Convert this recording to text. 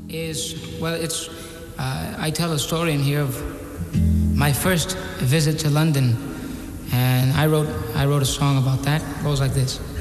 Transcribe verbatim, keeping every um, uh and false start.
is, well, it's, uh, I tell a story in here of my first visit to London, and I wrote, I wrote a song about that. It goes like this.